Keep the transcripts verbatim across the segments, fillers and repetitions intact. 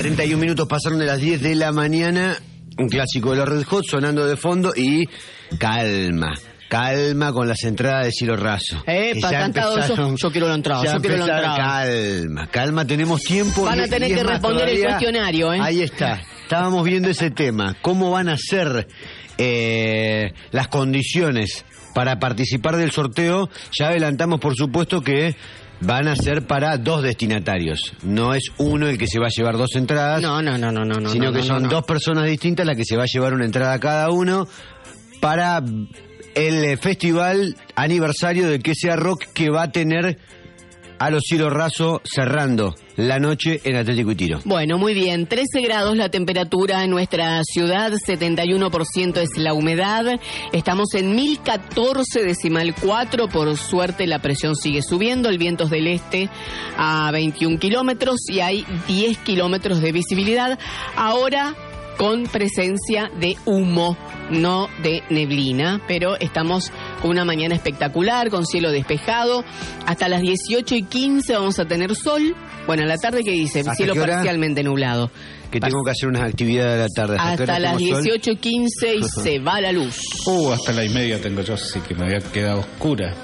treinta y un minutos pasaron de las diez de la mañana. Un clásico de los Red Hot sonando de fondo y calma. Calma con las entradas de Cielo Raso. Epa, cantado yo, yo quiero la entrada, yo quiero la entrada. Calma, calma, tenemos tiempo. Van a tener que responder el cuestionario, ¿eh? Ahí está, estábamos viendo ese tema. ¿Cómo van a ser eh, las condiciones para participar del sorteo? Ya adelantamos, por supuesto, que van a ser para dos destinatarios. No es uno el que se va a llevar dos entradas. No, no, no, no, no. Sino no, que no, son no. dos personas distintas las que se va a llevar una entrada cada uno para el festival aniversario de Que Sea Rock, que va a tener a los Cielo Raso cerrando la noche en Atlético y Tiro. Bueno, muy bien. trece grados la temperatura en nuestra ciudad, setenta y uno por ciento es la humedad. Estamos en mil catorce decimal cuatro. Por suerte la presión sigue subiendo. El viento es del este a veintiún kilómetros y hay diez kilómetros de visibilidad. Ahora con presencia de humo, no de neblina, pero estamos con una mañana espectacular, con cielo despejado. Hasta las dieciocho y quince vamos a tener sol. Bueno, a la tarde, ¿qué dice? Cielo parcialmente nublado. Que tengo que hacer unas actividades de la tarde. ¿Hasta, hasta las dieciocho y quince y se va la luz? Uh, hasta la y media tengo yo, así que me había quedado oscura.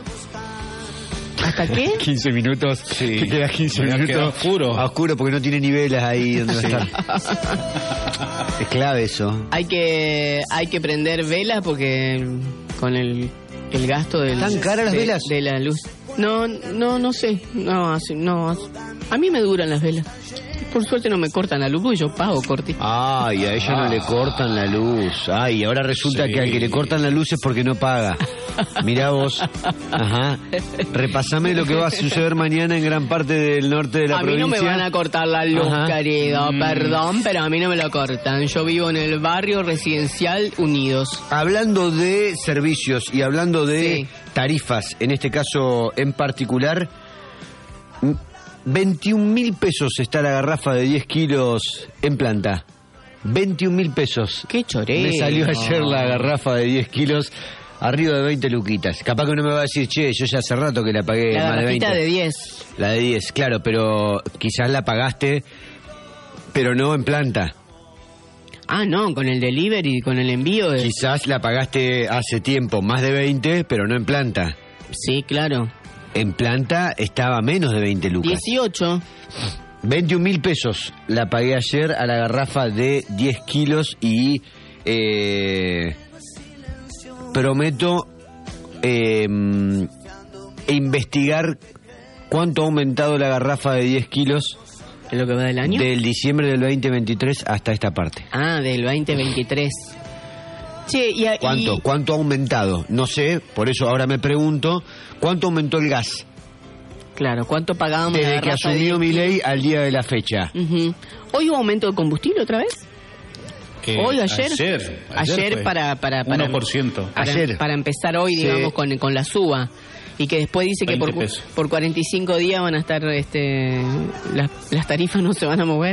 ¿Hasta qué? quince minutos. Sí. Te quedas quince me minutos. Oscuro. A oscuro porque no tiene ni velas ahí donde sí. va a estar. Es clave eso. Hay que hay que prender velas porque con el, el gasto del... ¿Están caras las de, velas? De la luz. No, no, no sé. No, así, no. Así. A mí me duran las velas. Por suerte no me cortan la luz porque yo pago corte. Ay, a ella ah. no le cortan la luz. Ay, ahora resulta sí. que al que le cortan la luz es porque no paga. Mirá vos. Ajá. Repasame lo que va a suceder mañana en gran parte del norte de la a provincia. A mí no me van a cortar la luz, Ajá. querido. Mm. Perdón, pero a mí no me lo cortan. Yo vivo en el barrio residencial Unidos. Hablando de servicios y hablando de sí. tarifas, en este caso en particular, veintiún mil pesos está la garrafa de diez kilos en planta. veintiún mil pesos. ¡Qué choreo! Me salió ayer la garrafa de diez kilos arriba de veinte luquitas. Capaz que uno me va a decir, che, yo ya hace rato que la pagué la más de veinte. La de diez. La de diez, claro, pero quizás la pagaste, pero no en planta. Ah, no, con el delivery, con el envío. De... Quizás la pagaste hace tiempo, más de veinte, pero no en planta. Sí, claro. En planta estaba menos de veinte lucas. dieciocho. veintiún mil pesos la pagué ayer a la garrafa de diez kilos y eh, prometo eh, investigar cuánto ha aumentado la garrafa de diez kilos. ¿Es lo que va del año? Del diciembre del veinte veintitrés hasta esta parte. Ah, del veinte veintitrés. Che, y, y... ¿Cuánto? ¿Cuánto ha aumentado? No sé, por eso ahora me pregunto, ¿cuánto aumentó el gas? Claro, ¿cuánto pagábamos? Desde la que asumió Milei al día de la fecha. Uh-huh. ¿Hoy hubo aumento de combustible otra vez? Eh, ¿Hoy, ayer? Ayer, ayer, ayer para, para, para... uno por ciento. Para, ayer. Para empezar hoy, sí. digamos, con, con la suba. Y que después dice que por, por cuarenta y cinco días van a estar, este, las, las tarifas no se van a mover.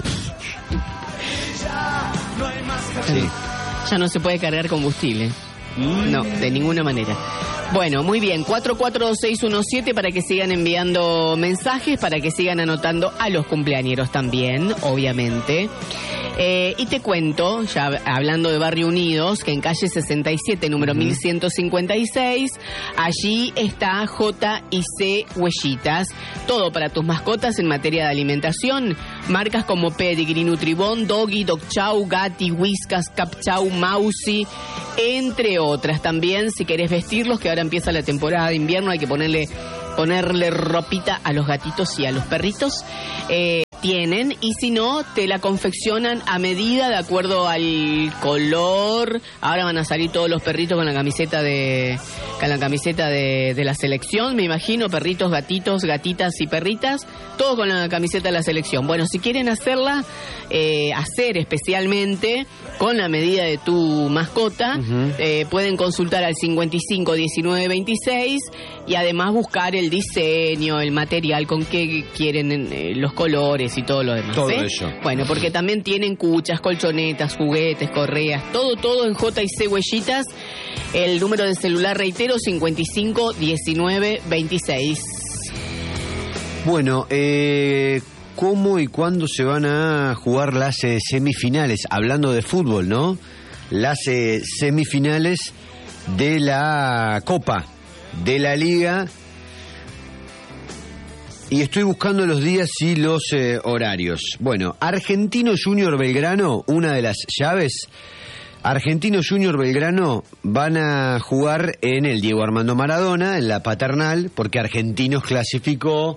Sí. Ya no se puede cargar combustible. No, de ninguna manera. Bueno, muy bien, cuatro cuatro dos seis uno siete para que sigan enviando mensajes, para que sigan anotando a los cumpleañeros también, obviamente. Eh, y te cuento, ya hablando de Barrio Unidos, que en calle sesenta y siete, número uh-huh. mil ciento cincuenta y seis, allí está J y C Huellitas. Todo para tus mascotas en materia de alimentación. Marcas como Pedigree, Nutribón, Doggy, Dog Chow, Gatti, Whiskas, Cap Chow, Mausi, entre otras. También, si querés vestirlos, que ahora empieza la temporada de invierno, hay que ponerle, ponerle ropita a los gatitos y a los perritos. Eh, tienen, y si no, te la confeccionan a medida de acuerdo al color. Ahora van a salir todos los perritos con la camiseta de con la camiseta de, de la selección, me imagino, perritos, gatitos, gatitas y perritas, todo con la camiseta de la selección. Bueno, si quieren hacerla, eh, hacer especialmente con la medida de tu mascota, uh-huh. eh, pueden consultar al cincuenta y cinco diecinueve veintiséis y además buscar el diseño, el material, con qué quieren eh, los colores y todo lo demás. Todo ¿eh? eso. Bueno, porque también tienen cuchas, colchonetas, juguetes, correas, todo, todo en J y C Huellitas. El número de celular, reitero, cincuenta y cinco diecinueve veintiséis. Bueno, eh, cómo y cuándo se van a jugar las eh, semifinales, hablando de fútbol, ¿no? Las eh, semifinales de la Copa, de la Liga. Y estoy buscando los días y los eh, horarios. Bueno, Argentino Junior Belgrano, una de las llaves. Argentino Junior Belgrano van a jugar en el Diego Armando Maradona, en la Paternal, porque Argentinos clasificó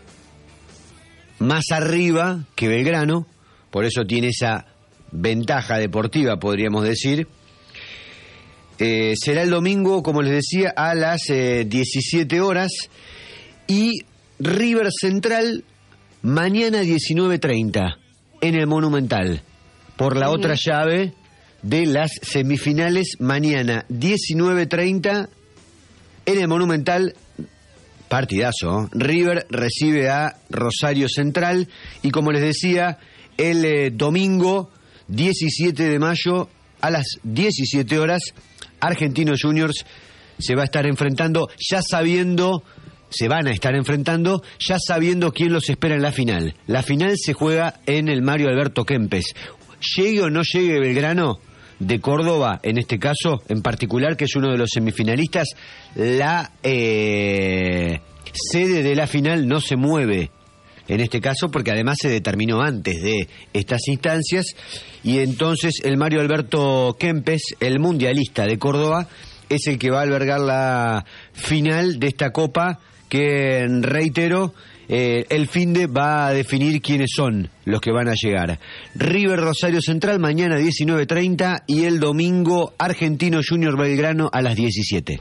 más arriba que Belgrano, por eso tiene esa ventaja deportiva, podríamos decir. Eh, será el domingo, como les decía, a las eh, diecisiete horas, y River Central mañana diecinueve treinta en el Monumental, por la uh-huh. otra llave de las semifinales, mañana diecinueve treinta en el Monumental. Partidazo, ¿eh? River recibe a Rosario Central, y como les decía, el eh, domingo diecisiete de mayo a las diecisiete horas, Argentinos Juniors se va a estar enfrentando, ya sabiendo, se van a estar enfrentando, ya sabiendo quién los espera en la final. La final se juega en el Mario Alberto Kempes. Llegue o no llegue Belgrano de Córdoba, en este caso en particular, que es uno de los semifinalistas, la eh, sede de la final no se mueve en este caso, porque además se determinó antes de estas instancias, y entonces el Mario Alberto Kempes, el mundialista de Córdoba, es el que va a albergar la final de esta Copa, que, reitero, Eh, el finde va a definir quiénes son los que van a llegar. River Rosario Central mañana diecinueve treinta, y el domingo Argentino Junior Belgrano a las diecisiete.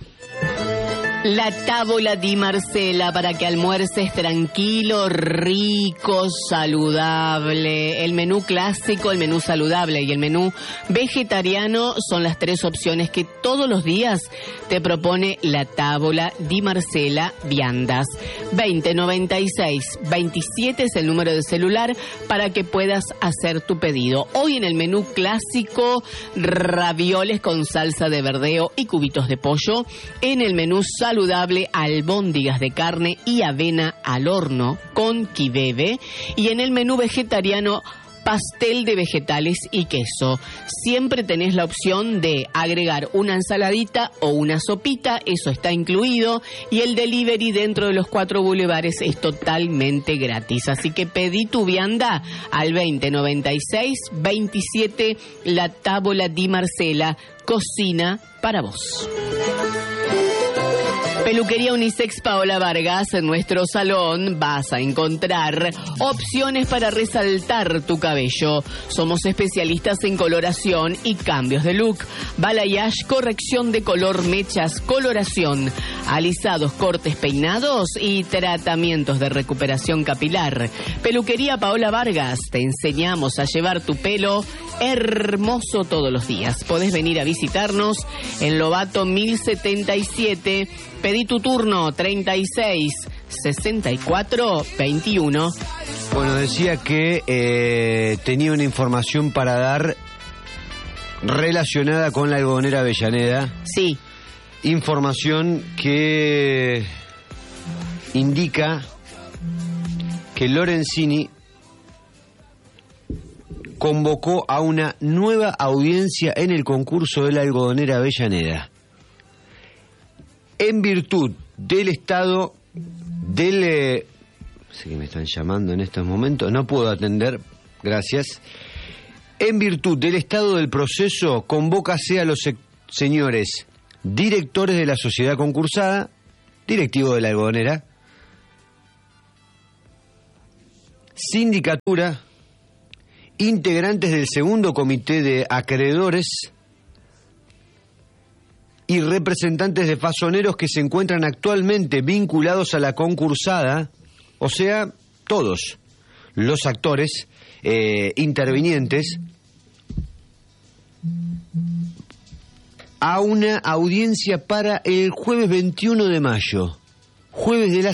La Tavola di Marcela, para que almuerces tranquilo, rico, saludable. El menú clásico, el menú saludable y el menú vegetariano son las tres opciones que todos los días te propone la Tavola di Marcela Viandas. veinte noventa y seis veintisiete es el número de celular para que puedas hacer tu pedido. Hoy en el menú clásico, ravioles con salsa de verdeo y cubitos de pollo. En el menú saludable, saludable, albóndigas de carne y avena al horno con quibebe. Y en el menú vegetariano, pastel de vegetales y queso. Siempre tenés la opción de agregar una ensaladita o una sopita, eso está incluido, y el delivery dentro de los cuatro bulevares es totalmente gratis. Así que pedí tu vianda al veinte noventa y seis veintisiete, la Tavola di Marcela, cocina para vos. Peluquería Unisex Paola Vargas, en nuestro salón vas a encontrar opciones para resaltar tu cabello. Somos especialistas en coloración y cambios de look. Balayage, corrección de color, mechas, coloración, alisados, cortes, peinados y tratamientos de recuperación capilar. Peluquería Paola Vargas, te enseñamos a llevar tu pelo hermoso todos los días. Podés venir a visitarnos en Lobato mil setenta y siete. Pedí tu turno, treinta y seis sesenta y cuatro veintiuno. Bueno, decía que eh, tenía una información para dar relacionada con la algodonera Avellaneda. Sí. Información que indica que Lorenzini convocó a una nueva audiencia en el concurso de la algodonera Avellaneda, en virtud del estado del... Eh, sé que me están llamando en estos momentos, no puedo atender, gracias. En virtud del estado del proceso, convócase a los se- señores directores de la sociedad concursada, directivo de la algodonera, sindicatura, integrantes del segundo comité de acreedores y representantes de fasoneros que se encuentran actualmente vinculados a la concursada, o sea, todos los actores eh, intervinientes, a una audiencia para el jueves veintiuno de mayo, jueves de la